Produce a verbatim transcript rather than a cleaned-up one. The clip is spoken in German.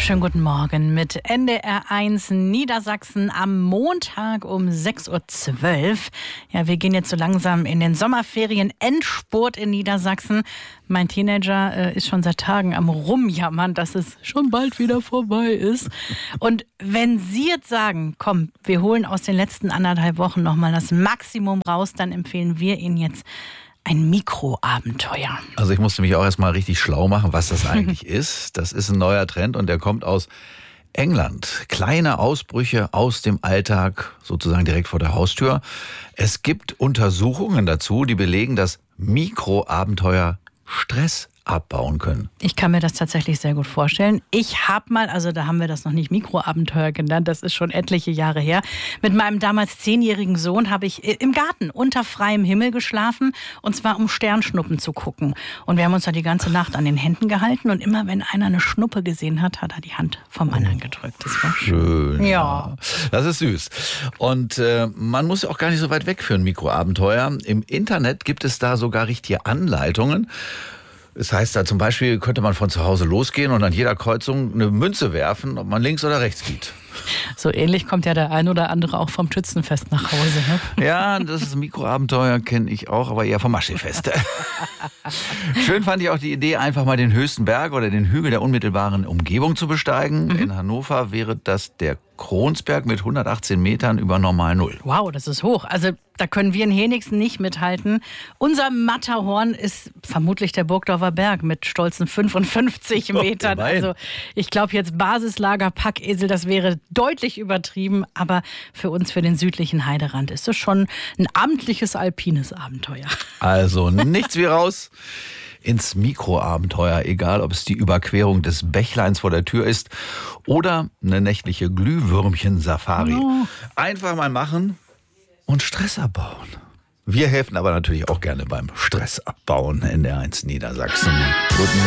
Schönen guten Morgen mit N D R eins Niedersachsen am Montag um sechs Uhr zwölf. Ja, wir gehen jetzt so langsam in den Sommerferien. Endspurt in Niedersachsen. Mein Teenager äh, ist schon seit Tagen am Rumjammern, dass es schon bald wieder vorbei ist. Und wenn Sie jetzt sagen, komm, wir holen aus den letzten anderthalb Wochen nochmal das Maximum raus, dann empfehlen wir Ihnen jetzt ein Mikroabenteuer. Also ich musste mich auch erstmal richtig schlau machen, was das eigentlich ist. Das ist ein neuer Trend und der kommt aus England. Kleine Ausbrüche aus dem Alltag, sozusagen direkt vor der Haustür. Es gibt Untersuchungen dazu, die belegen, dass Mikroabenteuer Stress abbauen können. Ich kann mir das tatsächlich sehr gut vorstellen. Ich habe mal, also da haben wir das noch nicht Mikroabenteuer genannt, das ist schon etliche Jahre her, mit meinem damals zehnjährigen Sohn habe ich im Garten unter freiem Himmel geschlafen, und zwar um Sternschnuppen zu gucken. Und wir haben uns da die ganze Nacht an den Händen gehalten und immer wenn einer eine Schnuppe gesehen hat, hat er die Hand vom anderen gedrückt. Das war schön. Schön. Ja. Das ist süß. Und äh, man muss ja auch gar nicht so weit weg für ein Mikroabenteuer. Im Internet gibt es da sogar richtige Anleitungen. Das heißt, da zum Beispiel könnte man von zu Hause losgehen und an jeder Kreuzung eine Münze werfen, ob man links oder rechts geht. So ähnlich kommt ja der ein oder andere auch vom Schützenfest nach Hause. Ne? Ja, das ist ein Mikroabenteuer, kenne ich auch, aber eher vom Maschefest. Schön fand ich auch die Idee, einfach mal den höchsten Berg oder den Hügel der unmittelbaren Umgebung zu besteigen. Mhm. In Hannover wäre das der Kronsberg mit hundertachtzehn Metern über normal Null. Wow, das ist hoch. Also da können wir in Henigsen nicht mithalten. Unser Matterhorn ist vermutlich der Burgdorfer Berg mit stolzen fünfundfünfzig Metern. Oh, also ich glaube jetzt Basislager Packesel, das wäre deutlich übertrieben. Aber für uns, für den südlichen Heiderand, ist das schon ein amtliches alpines Abenteuer. Also nichts wie raus ins Mikroabenteuer, egal ob es die Überquerung des Bächleins vor der Tür ist oder eine nächtliche Glühwürmchen-Safari. Oh. Einfach mal machen und Stress abbauen. Wir helfen aber natürlich auch gerne beim Stress abbauen. N D R eins Niedersachsen. Guten